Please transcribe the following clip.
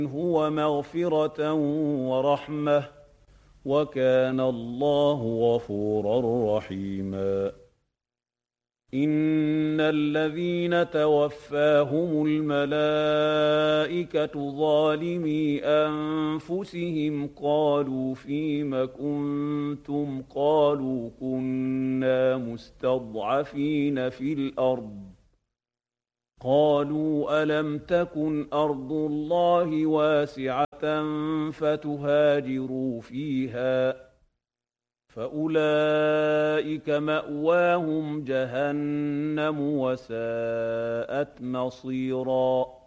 ومغفرة ورحمة، وكان الله غفورا رحيما. إن الذين توفاهم الملائكة ظالمي أنفسهم قالوا فيم كنتم؟ قالوا كنا مستضعفين في الأرض. قالوا ألم تكن أرض الله واسعة فتهاجروا فيها، فأولئك مأواهم جهنم وساءت مصيرا.